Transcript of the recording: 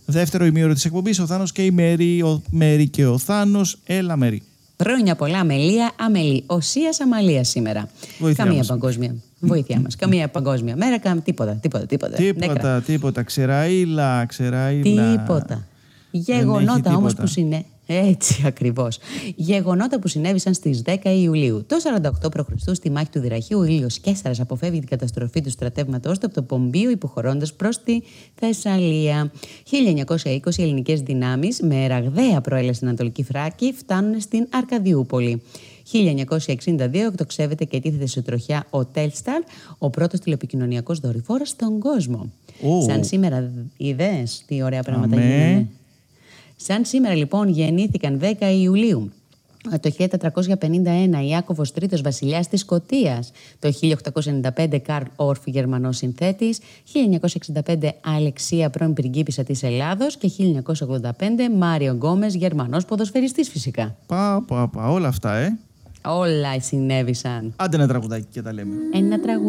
Δεύτερο ημίωρο της εκπομπής, ο Θάνος και η Μέρη. Ο Μέρη και ο Θάνος. Έλα, Μέρη. Χρόνια πολλά, Αμελία, Αμελή. Οσίας Αμαλίας σήμερα. Βοήθειά Καμία μας. παγκόσμια. Βοήθειά μας. Καμία παγκόσμια μέρα, Τίποτα. Ξεραίλα. Τίποτα. Γεγονότα όμως τίποτα. που συνέβησαν. Έτσι ακριβώς. Γεγονότα που συνέβησαν στις 10 Ιουλίου. Το 48 π.Χ. στη μάχη του Δυραχείου, ο Ήλιος Καίσαρας αποφεύγει την καταστροφή του στρατεύματός του από το Πομπείο, υποχωρώντας προς τη Θεσσαλία. 1920 ελληνικές δυνάμεις με ραγδαία προέλαση στην Ανατολική Θράκη φτάνουν στην Αρκαδιούπολη. 1962 εκτοξεύεται και τίθεται σε τροχιά ο Τέλσταρ, ο πρώτος τηλεπικοινωνιακός δορυφόρος στον κόσμο. Σαν σήμερα, είδες τι ωραία πράγματα γίνανε. Σαν σήμερα λοιπόν γεννήθηκαν 10 Ιουλίου. Το 1451 Ιάκωβος Τρίτος βασιλιάς της Σκωτίας. Το 1895 Καρλ Όρφ Γερμανός συνθέτης. 1965 Αλεξία πρώην πριγκίπισσα της Ελλάδος. Και 1985 Μάριο Γκόμες Γερμανός ποδοσφαιριστής φυσικά. Όλα αυτά, Όλα συνέβησαν. Άντε ένα τραγουδάκι και τα λέμε. Ένα τραγούδι.